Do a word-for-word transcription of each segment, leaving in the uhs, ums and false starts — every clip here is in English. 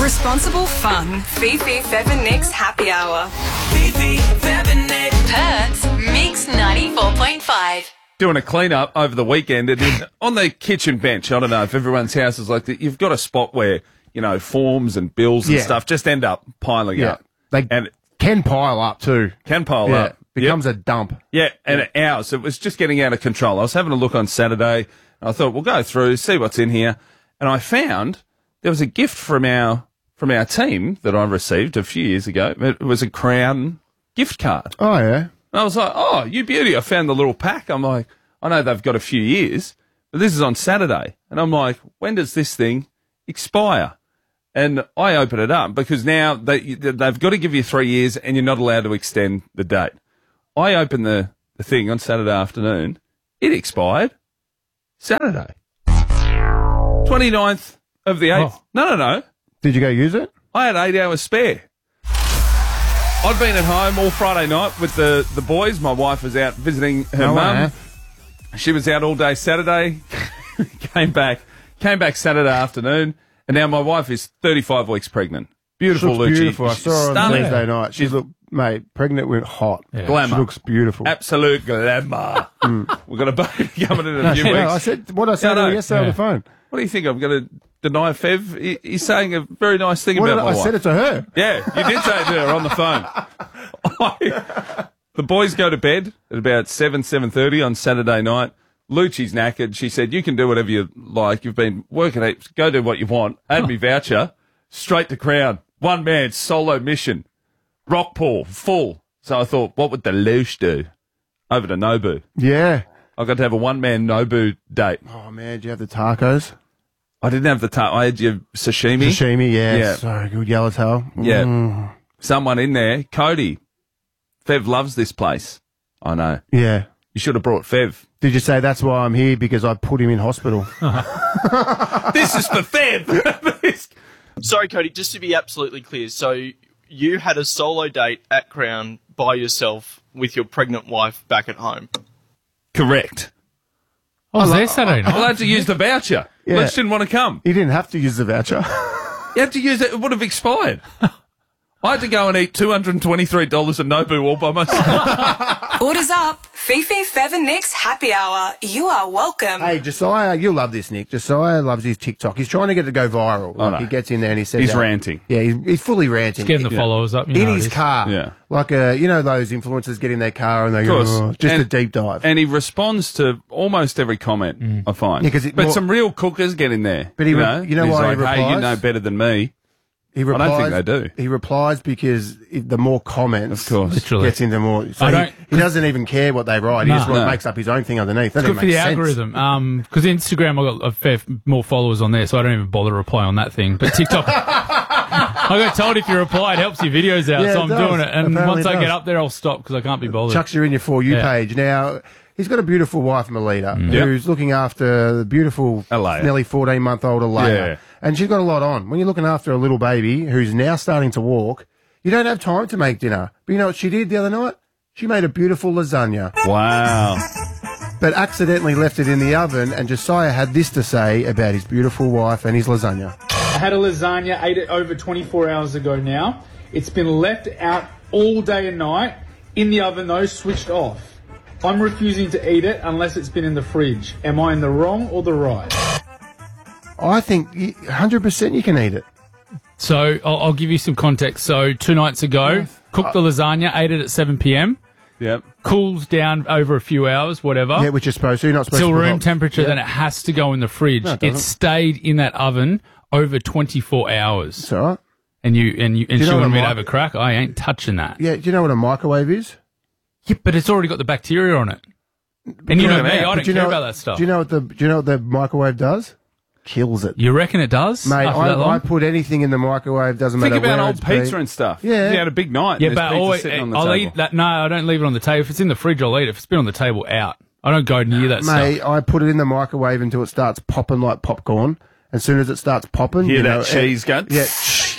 Responsible fun. Fifi, Fev and Nick's happy hour. Fifi, Fev and Nick. Perth's Mix ninety-four point five. Doing a clean-up over the weekend, and in, on the kitchen bench, I don't know if everyone's house is like that, you've got a spot where, you know, forms and bills and Yeah. stuff just end up piling Yeah. up. They and it can pile up too. can pile Yeah. up. Becomes Yep. a dump. Yeah, and ours, it was just getting out of control. I was having a look on Saturday, and I thought, we'll go through, see what's in here. And I found there was a gift from our from our team that I received a few years ago. It was a Crown gift card. Oh, yeah. And I was like, oh, you beauty. I found the little pack. I'm like, I know they've got a few years, but this is on Saturday. And I'm like, when does this thing expire? And I open it up because now they, they've got to give you three years and you're not allowed to extend the date. I opened the, the thing on Saturday afternoon. It expired Saturday. twenty-ninth of the eighth. Oh. No, no, no. Did you go use it? I had eight hours spare. I'd been at home all Friday night with the, the boys. My wife was out visiting her No way, mum. eh? She was out all day Saturday. came back, came back Saturday afternoon, and now my wife is thirty-five weeks pregnant. Beautiful, She looks Lucci. beautiful. I She's saw her on stunning. Thursday night. She looked, mate, pregnant with hot. Glamour. She looks beautiful. Absolute glamour. We've got a baby coming in a few No, weeks. I said what I said Yeah, I to her know. yesterday on the phone. What do you think? I'm going to deny Fev? He, he's saying a very nice thing What about did I, my I wife. said it to her. Yeah, you did say it to her on the phone. I, the boys go to bed at about seven, seven thirty on Saturday night. Lucci's knackered. She said, you can do whatever you like. You've been working heaps. Go do what you want. Had me voucher. Straight to Crown. One man, solo mission. Rockpool, full. So I thought, what would the Lush do? Over to Nobu. Yeah. I got to have a one-man Nobu date. Oh, man, do you have the tacos? I didn't have the ta- I had your sashimi. Sashimi, yeah. Yeah. So good. Yellowtail. Yeah. Mm. Someone in there. Cody. Fev loves this place. I know. Yeah. You should have brought Fev. Did you say that's why I'm here? Because I put him in hospital. This is for Fev. Sorry, Cody, just to be absolutely clear, so you had a solo date at Crown by yourself with your pregnant wife back at home. Correct. I was there Saturday I night. had to use the voucher. Yeah. Lex didn't want to come. He didn't have to use the voucher. You had to use it. It would have expired. I had to go and eat two hundred twenty-three dollars of Nobu all by myself. Orders up. Fifi, Fev and Nick's happy hour. You are welcome. Hey, Josiah, you'll love this, Nick. Josiah loves his TikTok. He's trying to get it to go viral. I Like, know. he gets in there and he says... He's uh, ranting. Yeah, he's, he's fully ranting. Getting the followers up. You in know his it is. car. Yeah. Like, uh, you know those influencers get in their car and they Of go, course. oh, just And- a deep dive. And he responds to almost every comment, I find. Yeah, 'cause it but more- some real cookers get in there. But he you re- know, you know He's why he like, hey, you replies? know better than me. He I replies, don't think they do. He replies because it, the more comments... Of course. Literally. Gets into more... So I he, don't- he doesn't even care what they write. He Nah. just like, No. makes up his own thing underneath. That Good doesn't for make the sense. algorithm. Um, because Instagram, I got a fair f- more followers on there, so I don't even bother to reply on that thing. But TikTok, I got told if you reply, it helps your videos out, Yeah, so it I'm does. doing it. And Apparently once it I get does. up there, I'll stop because I can't be bothered. Chucks you in your For You Yeah. page. Now, he's got a beautiful wife, Melita, Yep. who's looking after the beautiful Alea. nearly fourteen-month-old Alea. Yeah. And she's got a lot on. When you're looking after a little baby who's now starting to walk, you don't have time to make dinner. But you know what she did the other night? She made a beautiful lasagna, Wow. but accidentally left it in the oven, and Josiah had this to say about his beautiful wife and his lasagna. I had a lasagna, ate it over twenty-four hours ago now. It's been left out all day and night, in the oven though, switched off. I'm refusing to eat it unless it's been in the fridge. Am I in the wrong or the right? I think y- one hundred percent you can eat it. So I'll, I'll give you some context. So two nights ago, cooked the lasagna, ate it at seven p.m., Yep. cools down over a few hours, whatever. Yeah, which you're supposed to. You're not supposed Till to put room hot- temperature, Yeah. then it has to go in the fridge. No, it it doesn't. stayed in that oven over twenty-four hours. It's all right. And you and you and you she know what wanted me a to mic- have a crack. I ain't touching that. Yeah, do you know what a microwave is? Yeah, but it's already got the bacteria on it. And you know Look me, at that. I But don't do you care know- about that stuff. Do you know what the Do you know what the microwave does? Kills it. You reckon it does? Mate, after I, that long? I put anything in the microwave, doesn't Think matter about where old it's pizza been. and stuff. Yeah. You had a big night. yeah, and but there's pizza always, sitting on the I'll table. eat that. No, I don't leave it on the table. If it's in the fridge, I'll eat it. If it's been on the table, out. I don't go near that Mate, stuff. I put it in the microwave until it starts popping like popcorn. As soon as it starts popping, Hear you that know, cheese it, go? Yeah,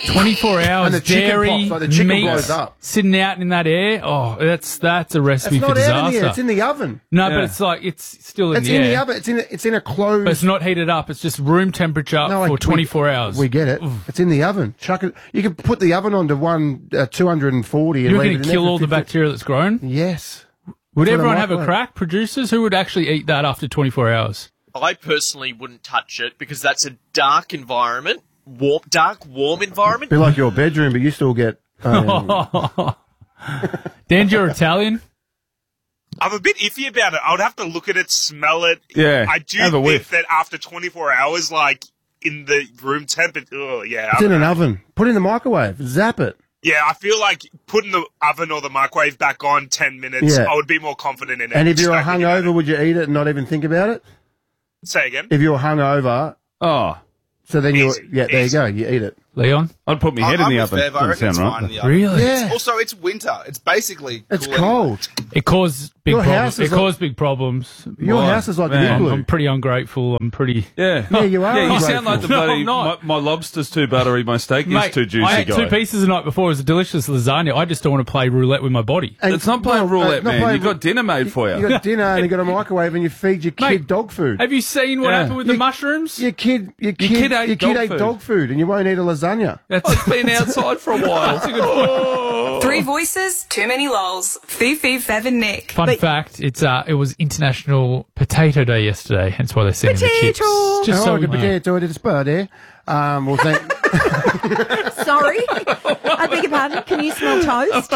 twenty-four hours, And the chicken dairy, pops, like the chicken meat, blows up. sitting out in that air. Oh, that's that's a recipe It's for not out in disaster. the air. It's in the oven. no, Yeah. but it's like it's still in It's the in air. the oven. It's in a, it's in a closed. But it's not heated up. It's just room temperature No, for like, we- twenty-four hours. We get it. It's in the oven. Chuck it. You can put the oven on to one uh, two hundred and forty. You're and leave going it to in there kill for all the fifty bacteria that's grown. Yes. Would That's what everyone I have a like. crack? Producers, who would actually eat that after twenty-four hours? I personally wouldn't touch it because that's a dark environment, warm, dark, warm environment. Be like your bedroom, but you still get. Um, Dan, you're Italian. I'm a bit iffy about it. I would have to look at it, smell it. Yeah, I do have a think whiff. that after twenty-four hours, like in the room temp, it, oh, yeah. it's I in don't an know. oven. Put it in the microwave. Zap it. Yeah, I feel like putting the oven or the microwave back on ten minutes, Yeah. I would be more confident in it. And if you were Just don't think about hungover, would you eat it and not even think about it? it. Say again. If you were hungover, Oh, so then you Easy, yeah, there you easy. go. You eat it. Leon? I'd put my head I'm in the with oven. Bev. I Doesn't reckon it's sound fine right. in the oven. Really? Yeah. Also, it's winter. It's basically It's cool cold. It caused big Your problems. house It is like- caused big problems. Your Why? house is like Man. an I'm, igloo. I'm pretty ungrateful. I'm pretty. Yeah, Yeah, you are Yeah, you ungrateful. sound like the No, bloody. I'm not. my, my lobster's too buttery. My steak is Mate, too juicy. I had guy. two pieces the night before. It was a delicious lasagna. I just don't want to play roulette with my body. And- It's not playing well, uh, roulette, not man. playing You got dinner made for you. You got dinner and you got a microwave and you feed your kid Mate, dog food. Have you seen what Yeah. happened with You- the mushrooms? Your kid, your kid, kid ate your kid dog ate food. dog food, and you won't eat a lasagna. That's I've been outside for a while. Three voices, too many lols. Fifi, Fev, and Nick. Fun fact. It's uh, it was International Potato Day yesterday. That's why they're sending the chips. Oh, Just so the we know. potato, the spuddy. Um, well, thank. Sorry? I beg your pardon? Can you smell toast?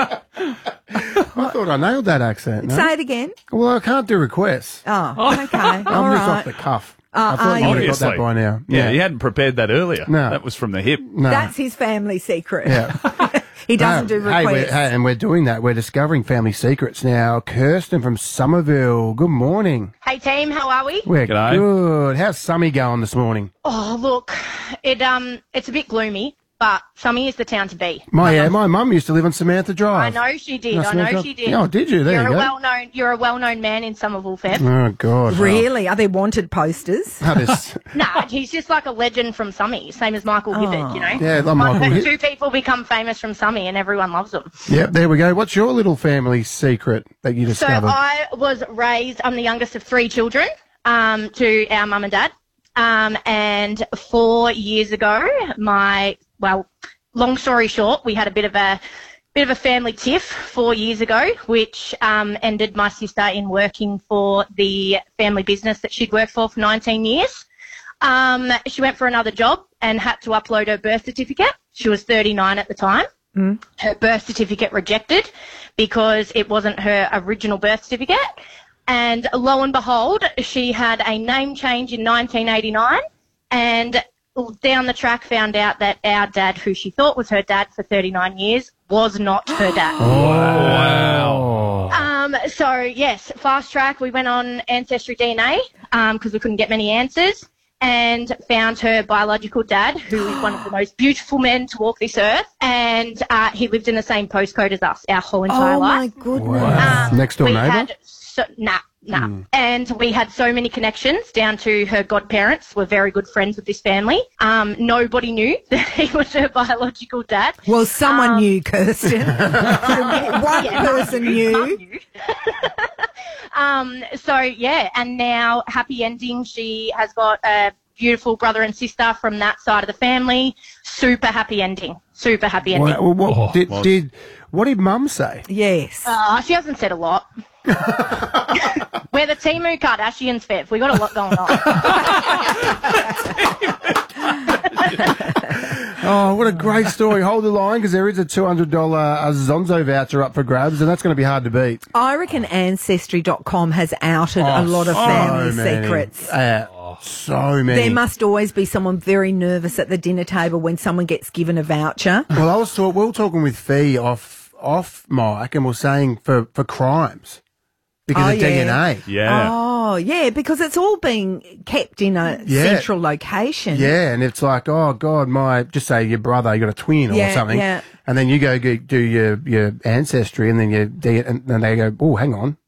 I thought I nailed that accent. No? Say it again. Well, I can't do requests. Oh, okay. I'm All just right. off the cuff. Uh, I thought are you would you? have got that by now. Yeah, he hadn't prepared that earlier. No. That was from the hip. No. That's his family secret. Yeah. He doesn't No. do Hey, we're, requests. hey, and we're doing that. We're discovering family secrets now. Kirsten from Somerville. Good morning. Hey team, how are we? We're G'day. good. How's Summy going this morning? Oh look, it um, it's a bit gloomy, but Summy is the town to be. My yeah, my mum used to live on Samantha I Drive. know she did. No, I know Samantha- she did. Oh, did you? There you're you a go. well-known. You're a well-known man in Somerville, Fev. Oh God. Really? Are there wanted posters? Oh, this, Nah, he's just like a legend from Summy, same as Michael Hibbert. You know. yeah, like Like Michael. when Hit- two people become famous from Summy and everyone loves them. Yep, there we go. What's your little family secret that you So discovered? I was raised. I'm the youngest of three children. Um, to our mum and dad. Um, and four years ago, my well, long story short, we had a bit of a bit of a family tiff four years ago, which um, ended my sister in working for the family business that she'd worked for for nineteen years. Um, she went for another job and had to upload her birth certificate. She was thirty-nine at the time. Her birth certificate rejected because it wasn't her original birth certificate. And lo and behold, she had a name change in nineteen eighty-nine and down the track found out that our dad, who she thought was her dad for thirty-nine years, was not her dad. wow. Um, so, yes, fast track, we went on Ancestry D N A because we couldn't get many answers and found her biological dad, who is one of the most beautiful men to walk this earth. And uh, he lived in the same postcode as us our whole entire Oh, my life. goodness. Um, Next door we neighbour? Had so, nah, nah. And we had so many connections down to her godparents were very good friends with this family. Um, nobody knew that he was her biological dad. Well, someone Um, knew, Kirsten. One Yeah, person mum knew. knew. um, so, yeah, and now happy ending. She has got a beautiful brother and sister from that side of the family. Super happy ending. Super happy ending. Well, what, Oh, did, was- did what did Mum say? Yes. Uh, she hasn't said a lot. We're the Timu Kardashians, Fev. We got a lot going on. Oh, what a great story! Hold the line because there is a two hundred dollar uh, Zonzo voucher up for grabs, and that's going to be hard to beat. I reckon Ancestry dot com has outed a lot of so family many. secrets. Uh, so many. There must always be someone very nervous at the dinner table when someone gets given a voucher. Well, I was talk- we were talking with Fee off off mic, and we're saying for, for crimes because Oh, of yeah. D N A. Yeah. Oh, yeah, because it's all being kept in a Yeah. central location. Yeah, and it's like, oh God, my just say your brother, you got a twin or Yeah, something, yeah. and then you go, go do your your ancestry, and then you D- and then they go, oh, hang on,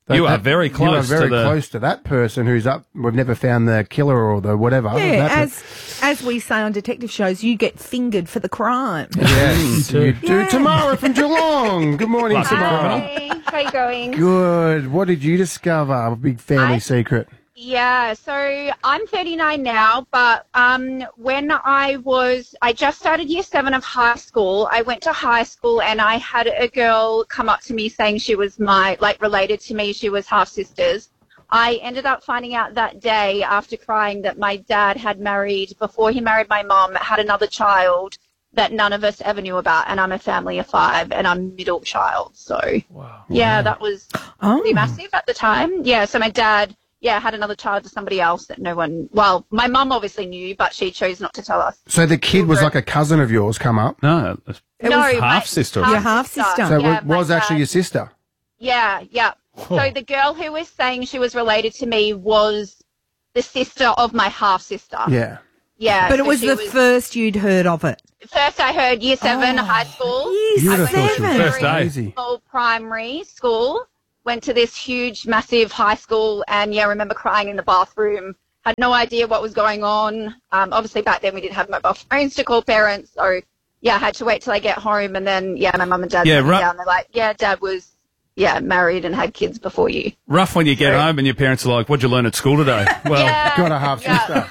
That- You are that- very close You are very to the- close to that person who's up. We've never found the killer or the whatever. Yeah, That- as as we say on detective shows, you get fingered for the crime. Yes, you do. Yeah. Tamara from Geelong. Good morning, Lucky Tamara. Hey, how you going? Good. What did you discover? A big family I- secret. Yeah, so I'm thirty-nine now, but um, when I was, I just started year seven of high school. I went to high school and I had a girl come up to me saying she was my, like, related to me. She was half sisters. I ended up finding out that day after crying that my dad had married, before he married my mom, had another child that none of us ever knew about. And I'm a family of five and I'm middle child. So, yeah, that was Oh. pretty massive at the time. Yeah, so my dad... Yeah, had another child to somebody else that no one... Well, my mum obviously knew, but she chose not to tell us. So the kid was like a cousin of yours come up? No, it No, was my- half sister. Your half sister. So Yeah, it was my actually dad- your sister? Yeah, yeah. So the girl who was saying she was related to me was the sister of my half-sister. Yeah. Yeah. But it so was she the first you'd heard of it. First I heard year seven, high school. Year You would have I thought went she was to a First day. crazy. small primary school. Went to this huge, massive high school, and yeah, I remember crying in the bathroom. Had no idea what was going on. Um, obviously, back then we didn't have mobile phones to call parents, so yeah, I had to wait till I get home, and then yeah, my mum and dad Yeah, sat me right. down. They're like, "Yeah, Dad was yeah married and had kids before you." Rough when you get So- home and your parents are like, "What'd you learn at school today?" Well, Yeah, Got a half yeah. sister.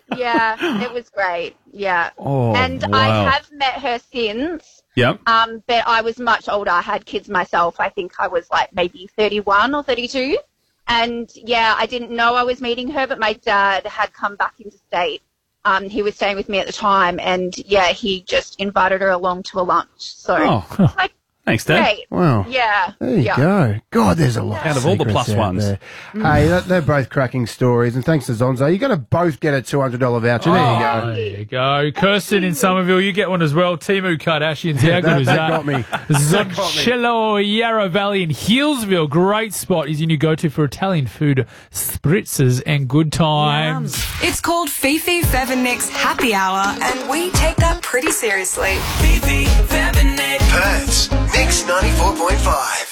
Yeah, it was great. Yeah, Oh, and wow. I have met her since. yep. Um, but I was much older. I had kids myself. I think I was like maybe thirty-one or thirty-two. And yeah, I didn't know I was meeting her, but my dad had come back into state. Um, he was staying with me at the time, and yeah, he just invited her along to a lunch. So, Oh, like, thanks, Dad. great. Wow. Yeah. There you yeah. go. God, there's a lot Out of all the secrets plus out ones. there. Hey, that- they're both cracking stories. And thanks to Zonzo, you're going to both get a two hundred dollars voucher. There you go. There you go. Kirsten in Somerville, you get one as well. Timu Kardashians, how good that- is that that? got me. Zoncello Yarra Valley in Hillsville, great spot. Is your new go-to for Italian food, spritzers and good times. It's called Fifi Fevinek's Happy Hour, and we take that pretty seriously. Fifi, Fab and Nick. Perth's Mix ninety-four point five.